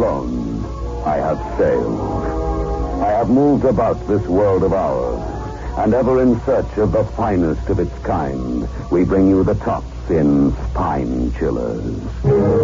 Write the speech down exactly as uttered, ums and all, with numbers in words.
flown. I have sailed. I have moved about this world of ours, and ever in search of the finest of its kind, we bring you the tops in Spine Chillers.